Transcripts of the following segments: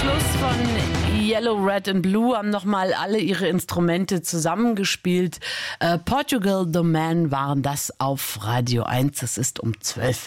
Schluss von Yellow, Red and Blue haben nochmal alle ihre Instrumente zusammengespielt. Portugal The Man waren das auf Radio 1. Es ist um 12.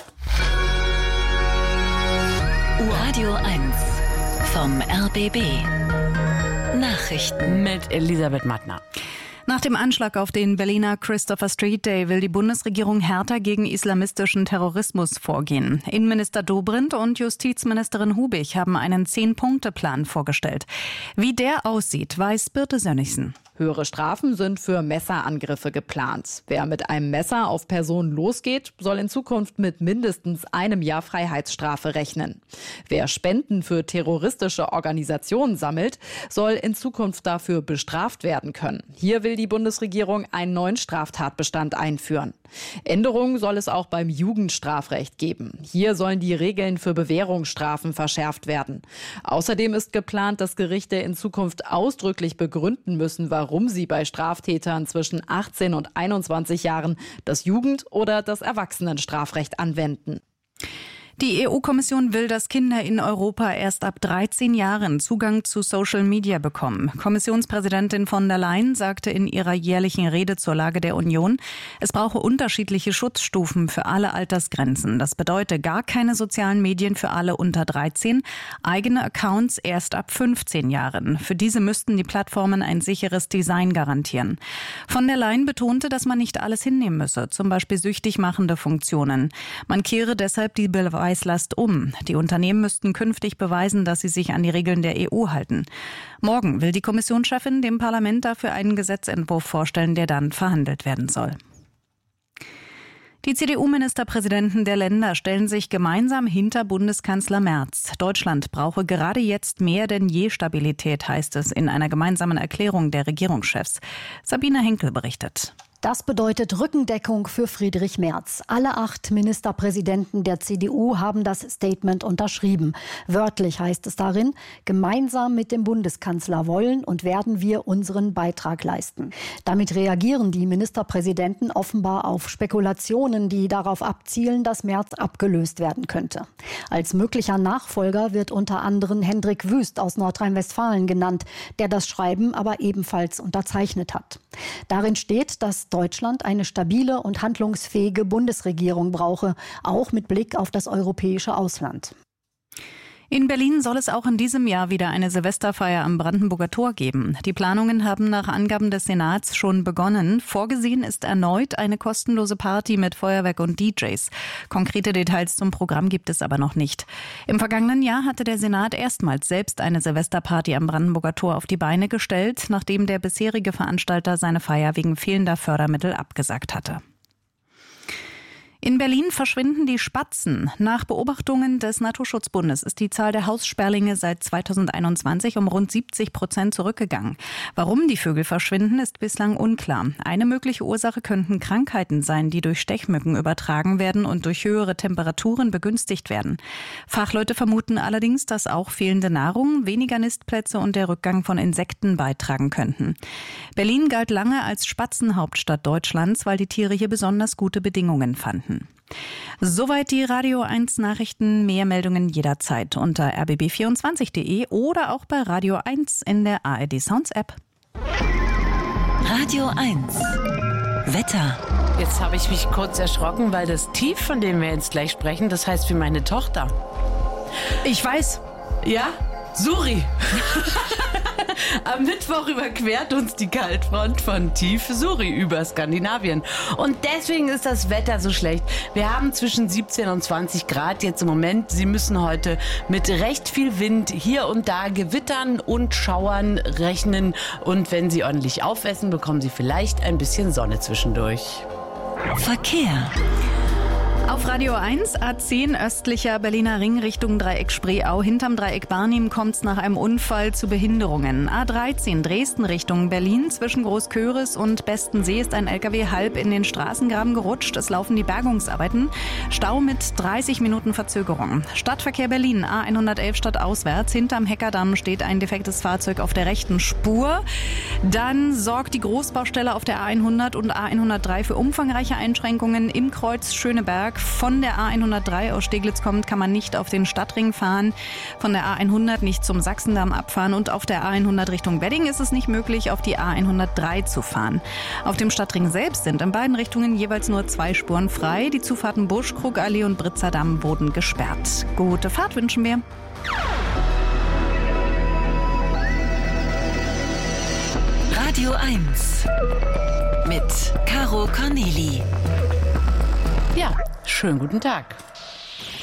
Radio 1 vom RBB. Nachrichten mit Elisabeth Mattner. Nach dem Anschlag auf den Berliner Christopher Street Day will die Bundesregierung härter gegen islamistischen Terrorismus vorgehen. Innenminister Dobrindt und Justizministerin Hubig haben einen 10-Punkte-Plan vorgestellt. Wie der aussieht, weiß Birte Sönnigsen. Höhere Strafen sind für Messerangriffe geplant. Wer mit einem Messer auf Personen losgeht, soll in Zukunft mit mindestens 1 Jahr Freiheitsstrafe rechnen. Wer Spenden für terroristische Organisationen sammelt, soll in Zukunft dafür bestraft werden können. Hier will die Bundesregierung einen neuen Straftatbestand einführen. Änderungen soll es auch beim Jugendstrafrecht geben. Hier sollen die Regeln für Bewährungsstrafen verschärft werden. Außerdem ist geplant, dass Gerichte in Zukunft ausdrücklich begründen müssen, warum sie bei Straftätern zwischen 18 und 21 Jahren das Jugend- oder das Erwachsenenstrafrecht anwenden. Die EU-Kommission will, dass Kinder in Europa erst ab 13 Jahren Zugang zu Social Media bekommen. Kommissionspräsidentin von der Leyen sagte in ihrer jährlichen Rede zur Lage der Union, es brauche unterschiedliche Schutzstufen für alle Altersgrenzen. Das bedeutet gar keine sozialen Medien für alle unter 13, eigene Accounts erst ab 15 Jahren. Für diese müssten die Plattformen ein sicheres Design garantieren. Von der Leyen betonte, dass man nicht alles hinnehmen müsse, zum Beispiel süchtig machende Funktionen. Man kehre deshalb die Beweislast um. Die Unternehmen müssten künftig beweisen, dass sie sich an die Regeln der EU halten. Morgen will die Kommissionschefin dem Parlament dafür einen Gesetzentwurf vorstellen, der dann verhandelt werden soll. Die CDU-Ministerpräsidenten der Länder stellen sich gemeinsam hinter Bundeskanzler Merz. Deutschland brauche gerade jetzt mehr denn je Stabilität, heißt es in einer gemeinsamen Erklärung der Regierungschefs. Sabine Henkel berichtet. Das bedeutet Rückendeckung für Friedrich Merz. Alle 8 Ministerpräsidenten der CDU haben das Statement unterschrieben. Wörtlich heißt es darin, gemeinsam mit dem Bundeskanzler wollen und werden wir unseren Beitrag leisten. Damit reagieren die Ministerpräsidenten offenbar auf Spekulationen, die darauf abzielen, dass Merz abgelöst werden könnte. Als möglicher Nachfolger wird unter anderem Hendrik Wüst aus Nordrhein-Westfalen genannt, der das Schreiben aber ebenfalls unterzeichnet hat. Darin steht, dass Deutschland eine stabile und handlungsfähige Bundesregierung brauche, auch mit Blick auf das europäische Ausland. In Berlin soll es auch in diesem Jahr wieder eine Silvesterfeier am Brandenburger Tor geben. Die Planungen haben nach Angaben des Senats schon begonnen. Vorgesehen ist erneut eine kostenlose Party mit Feuerwerk und DJs. Konkrete Details zum Programm gibt es aber noch nicht. Im vergangenen Jahr hatte der Senat erstmals selbst eine Silvesterparty am Brandenburger Tor auf die Beine gestellt, nachdem der bisherige Veranstalter seine Feier wegen fehlender Fördermittel abgesagt hatte. In Berlin verschwinden die Spatzen. Nach Beobachtungen des Naturschutzbundes ist die Zahl der Haussperlinge seit 2021 um rund 70% zurückgegangen. Warum die Vögel verschwinden, ist bislang unklar. Eine mögliche Ursache könnten Krankheiten sein, die durch Stechmücken übertragen werden und durch höhere Temperaturen begünstigt werden. Fachleute vermuten allerdings, dass auch fehlende Nahrung, weniger Nistplätze und der Rückgang von Insekten beitragen könnten. Berlin galt lange als Spatzenhauptstadt Deutschlands, weil die Tiere hier besonders gute Bedingungen fanden. Soweit die Radio 1 Nachrichten. Mehr Meldungen jederzeit unter rbb24.de oder auch bei Radio 1 in der ARD Sounds App. Radio 1 Wetter. Jetzt habe ich mich kurz erschrocken, weil das Tief, von dem wir jetzt gleich sprechen, das heißt wie meine Tochter. Ich weiß. Ja? Suri. Am Mittwoch überquert uns die Kaltfront von tief Suri über Skandinavien. Und deswegen ist das Wetter so schlecht. Wir haben zwischen 17 und 20 Grad jetzt im Moment. Sie müssen heute mit recht viel Wind hier und da Gewittern und Schauern rechnen. Und wenn Sie ordentlich aufessen, bekommen Sie vielleicht ein bisschen Sonne zwischendurch. Verkehr. Auf Radio 1, A10 östlicher Berliner Ring Richtung Dreieck Spreeau. Hinterm Dreieck Barnim kommt es nach einem Unfall zu Behinderungen. A13 Dresden Richtung Berlin. Zwischen Großköris und Bestensee ist ein LKW halb in den Straßengraben gerutscht. Es laufen die Bergungsarbeiten. Stau mit 30 Minuten Verzögerung. Stadtverkehr Berlin, A111 stadtauswärts. Hinterm Heckerdamm steht ein defektes Fahrzeug auf der rechten Spur. Dann sorgt die Großbaustelle auf der A100 und A103 für umfangreiche Einschränkungen im Kreuz Schöneberg. Tag. Von der A103 aus Steglitz kommt, kann man nicht auf den Stadtring fahren. Von der A100 nicht zum Sachsendamm abfahren. Und auf der A100 Richtung Wedding ist es nicht möglich, auf die A103 zu fahren. Auf dem Stadtring selbst sind in beiden Richtungen jeweils nur 2 Spuren frei. Die Zufahrten Buschkrugallee und Britzerdamm wurden gesperrt. Gute Fahrt wünschen wir. Radio 1 mit Caro Corneli. Ja, schönen guten Tag.